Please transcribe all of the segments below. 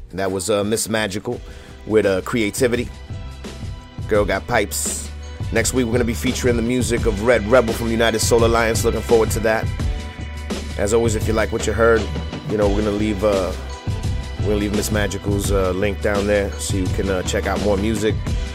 That was Miss Magical with Creativity. Girl Got Pipes. Next week, we're going to be featuring the music of Red Rebel from United Soul Alliance. Looking forward to that. As always, if you like what you heard, we're going to leave Miss Magical's link down there so you can check out more music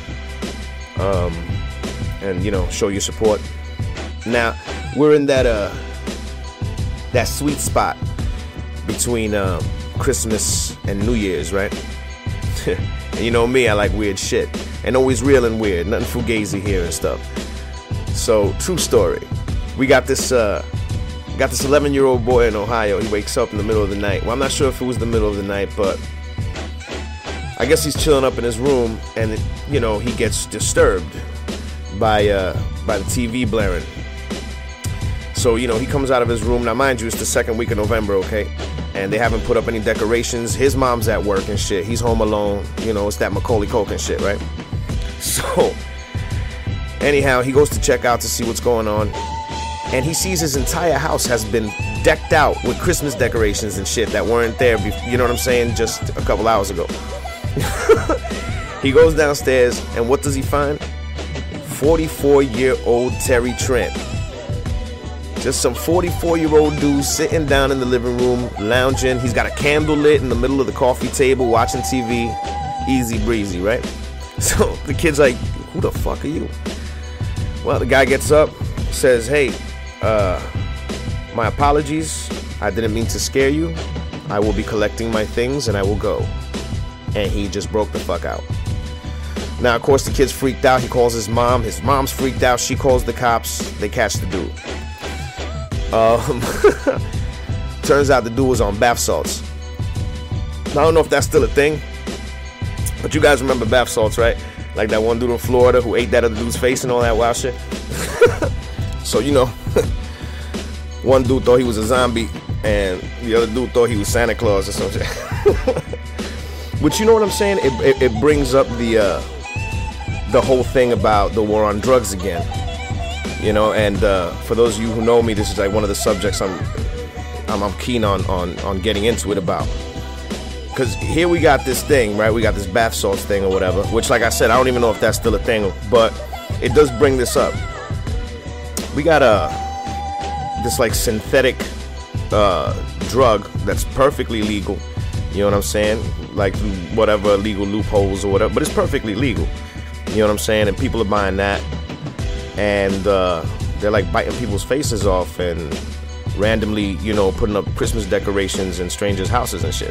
and, show your support. Now, we're in that sweet spot between Christmas and New Year's, right? And you know me, I like weird shit. And always real and weird. Nothing fugazi here and stuff. So, true story. We got this 11-year-old boy in Ohio. He wakes up in the middle of the night. Well, I'm not sure if it was the middle of the night, but I guess he's chilling up in his room, and he gets disturbed by the TV blaring. So he comes out of his room. Now, mind you, it's the second week of November, okay? And they haven't put up any decorations. His mom's at work and shit. He's home alone. It's that Macaulay Culkin shit, right? So, anyhow, he goes to check out to see what's going on. And he sees his entire house has been decked out with Christmas decorations and shit that weren't there, just a couple hours ago. He goes downstairs, and what does he find? 44-year-old Terry Trent. Just some 44-year-old dude sitting down in the living room, lounging. He's got a candle lit in the middle of the coffee table, watching TV. Easy breezy, right? So the kid's like, who the fuck are you? Well, the guy gets up, says, hey, my apologies. I didn't mean to scare you. I will be collecting my things and I will go. And he just broke the fuck out. Now, of course, the kid's freaked out. He calls his mom. His mom's freaked out. She calls the cops. They catch the dude. Turns out the dude was on bath salts. Now, I don't know if that's still a thing, but you guys remember bath salts, right? Like that one dude in Florida who ate that other dude's face and all that wild shit. So, one dude thought he was a zombie and the other dude thought he was Santa Claus or something. But you know what I'm saying? It brings up the whole thing about the war on drugs again. And for those of you who know me, this is like one of the subjects I'm keen on getting into it about. Because here we got this thing, right? We got this bath salts thing or whatever, which, like I said, I don't even know if that's still a thing, but it does bring this up. We got this like synthetic drug that's perfectly legal. You know what I'm saying? Like whatever legal loopholes or whatever, but it's perfectly legal. You know what I'm saying? And people are buying that. And they're like biting people's faces off and randomly, putting up Christmas decorations in strangers' houses and shit.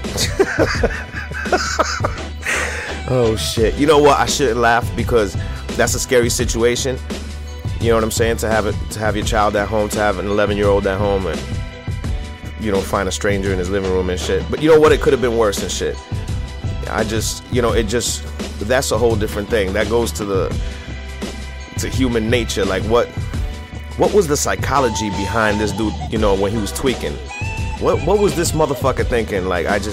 Oh shit. You know what? I shouldn't laugh because that's a scary situation. You know what I'm saying? To have your child at home, to have an 11-year-old at home and find a stranger in his living room and shit. But you know what? It could have been worse and shit. That's a whole different thing. That goes to human nature. Like what was the psychology behind this dude, when he was tweaking? What was this motherfucker thinking? Like I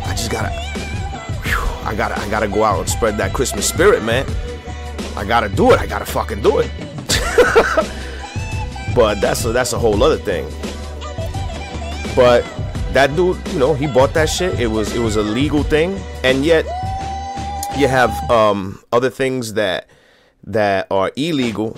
gotta go out and spread that Christmas spirit, man. I gotta do it. I gotta fucking do it. But that's a whole other thing. But that dude, he bought that shit. It was a legal thing, and yet you have other things that are illegal,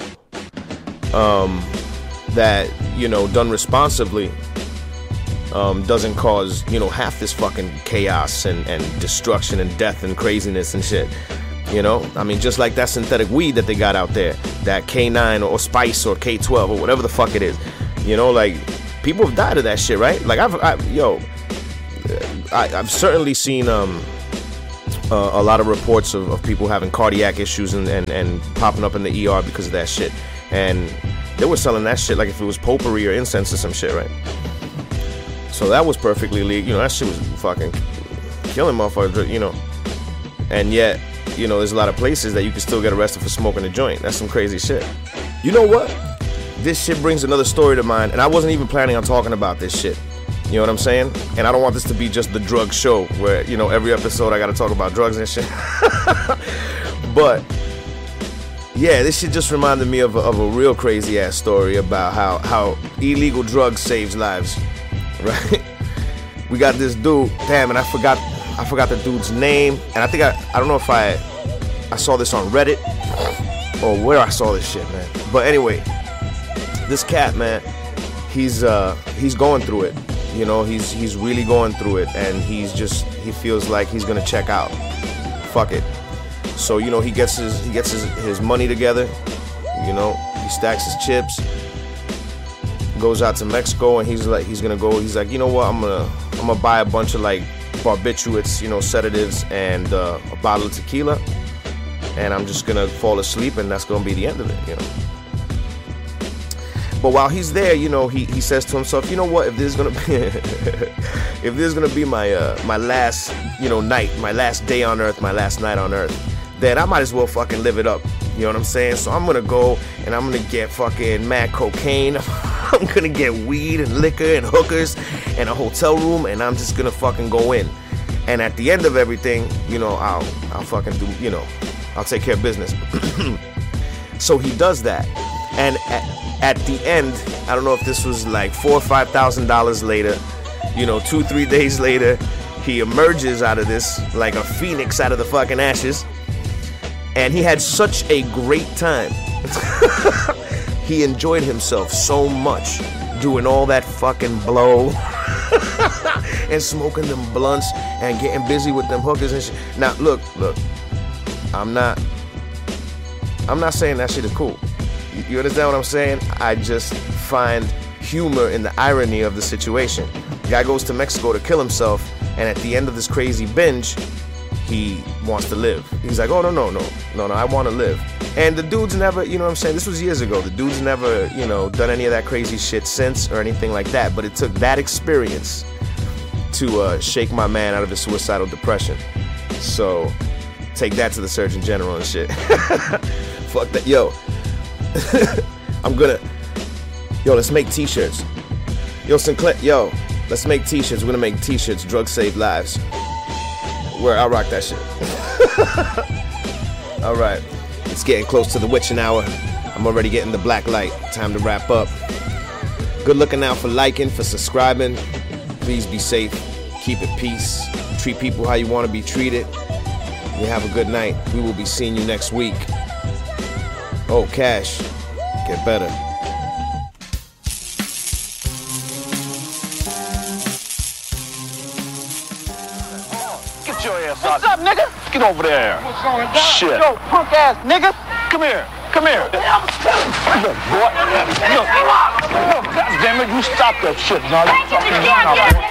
that done responsibly, doesn't cause half this fucking chaos and destruction and death and craziness and shit. Just like that synthetic weed that they got out there, that K9 or Spice or K12 or whatever the fuck it is. Like people have died of that shit, right? Like I've certainly seen a lot of reports of people having cardiac issues and popping up in the ER because of that shit. And they were selling that shit like if it was potpourri or incense or some shit, right? So that was perfectly legal. That shit was fucking killing motherfuckers, And yet, there's a lot of places that you can still get arrested for smoking a joint. That's some crazy shit. You know what? This shit brings another story to mind, and I wasn't even planning on talking about this shit. You know what I'm saying? And I don't want this to be just the drug show where, every episode I got to talk about drugs and shit. But, yeah, this shit just reminded me of a real crazy-ass story about how illegal drugs saves lives, right? We got this dude, damn, and I forgot I forgot the dude's name, and I think I don't know if I saw this on Reddit or where I saw this shit, man. But anyway, this cat, man, he's going through it. You know, he's really going through it, and he feels like he's gonna check out. Fuck it. So, you know, he gets his money together. You know, he stacks his chips, goes out to Mexico, and he's like, you know what, I'm gonna buy a bunch of like barbiturates, you know, sedatives, and a bottle of tequila, and I'm just gonna fall asleep, and that's gonna be the end of it, you know. But while he's there, you know, he says to himself, you know what, if this is gonna be my last, you know, night, my last day on earth, my last night on earth, then I might as well fucking live it up. You know what I'm saying? So I'm gonna go and I'm gonna get fucking mad cocaine. I'm gonna get weed and liquor and hookers and a hotel room, and I'm just gonna fucking go in. And at the end of everything, you know, I'll fucking do, you know, I'll take care of business. So he does that. And at the end, I don't know if this was like $4,000 or $5,000 later, you know, 2-3 days later, he emerges out of this like a phoenix out of the fucking ashes. And he had such a great time. He enjoyed himself so much doing all that fucking blow and smoking them blunts and getting busy with them hookers and shit. Now, look, I'm not saying that shit is cool. You understand what I'm saying? I just find humor in the irony of the situation. The guy goes to Mexico to kill himself, and at the end of this crazy binge, he wants to live. He's like, oh, no, I want to live. And the dude's never, you know what I'm saying? This was years ago. The dude's never, you know, done any of that crazy shit since or anything like that. But it took that experience to shake my man out of his suicidal depression. So take that to the Surgeon General and shit. Fuck that. Yo, let's make t-shirts. Yo, Sinclair, let's make t-shirts. We're gonna make t-shirts. Drugs save lives. Where I'll rock that shit. All right, it's getting close to the witching hour. I'm already getting the black light. Time to wrap up. Good looking out for liking, for subscribing. Please be safe. Keep it peace. Treat people how you want to be treated. You have a good night. We will be seeing you next week. Oh, Cash, get better. Get your ass out. What's up, nigga? Get over there. What's going on? Shit. Yo, punk ass nigga. Come here. Look, boy. Look, God damn it, you stop that shit, now.